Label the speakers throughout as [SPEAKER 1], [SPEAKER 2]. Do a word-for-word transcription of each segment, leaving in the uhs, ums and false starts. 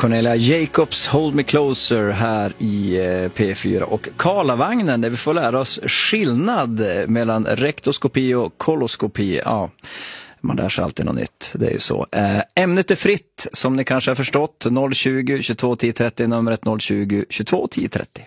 [SPEAKER 1] Cornelia Jacobs, Hold Me Closer här i P fyra och Karlavagnen där vi får lära oss skillnad mellan rektoskopi och koloskopi. Ja, man lär sig alltid något nytt, det är ju så. Ämnet är fritt, som ni kanske har förstått. noll tjugo, tjugotvå, tio trettio, numret noll tjugo, tjugotvå, tio trettio.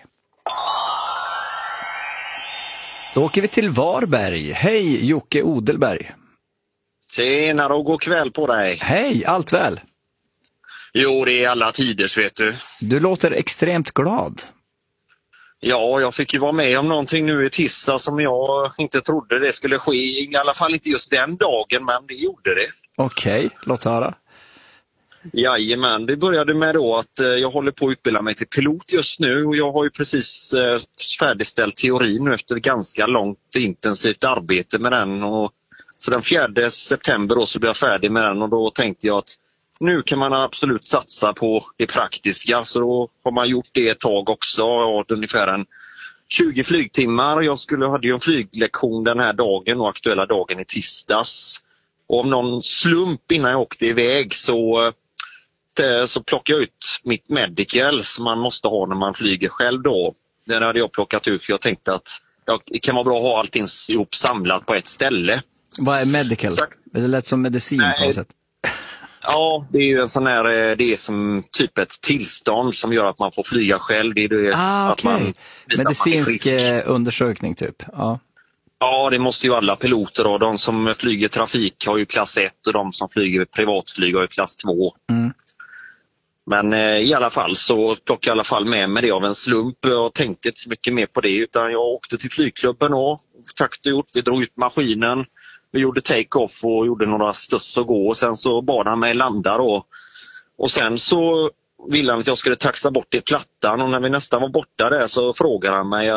[SPEAKER 1] Då åker vi till Varberg. Hej Jocke Odelberg.
[SPEAKER 2] Tjenare och god kväll på dig.
[SPEAKER 1] Hej, allt väl?
[SPEAKER 2] Jo, det är alla tiders, vet du.
[SPEAKER 1] Du låter extremt glad.
[SPEAKER 2] Ja, jag fick ju vara med om någonting nu i tisdag som jag inte trodde det skulle ske. I alla fall inte just den dagen, men det gjorde det.
[SPEAKER 1] Okej, låt höra.
[SPEAKER 2] Jajamän, det började med då att eh, jag håller på att utbilda mig till pilot just nu. Och jag har ju precis eh, färdigställt teorin nu efter ganska långt intensivt arbete med den. Och, så den fjärde september då så blir jag färdig med den och då tänkte jag att nu kan man absolut satsa på det praktiska, så då har man gjort det ett tag också. Jag har ungefär en tjugo flygtimmar. Jag skulle, hade ju en flyglektion den här dagen och aktuella dagen i tisdags. Och om någon slump innan jag åkte iväg så, så plockade jag ut mitt medical som man måste ha när man flyger själv då. Den hade jag plockat ut för jag tänkte att ja, det kan vara bra att ha allting ihop samlat på ett ställe.
[SPEAKER 1] Vad är medical?
[SPEAKER 2] Så,
[SPEAKER 1] det lät som medicin
[SPEAKER 2] nej,
[SPEAKER 1] på något sätt.
[SPEAKER 2] Ja, det är ju en sån här, det är som typ ett tillstånd som gör att man får flyga själv. Det är det
[SPEAKER 1] ah,
[SPEAKER 2] att man,
[SPEAKER 1] medicinsk
[SPEAKER 2] att man är
[SPEAKER 1] undersökning typ. Ja.
[SPEAKER 2] Ja, det måste ju alla piloter ha. De som flyger trafik har ju klass ett och de som flyger privatflyg har ju klass två. Mm. Men eh, i alla fall så plockade jag i alla fall med mig det av en slump. Jag tänkte inte så mycket mer på det utan jag åkte till flygklubben och takt och gjort. Vi drog ut maskinen. Vi gjorde take-off och gjorde några studs och gå och sen så bad han mig landa då. Och sen så ville han att jag skulle taxa bort i plattan och när vi nästan var borta där så frågade han mig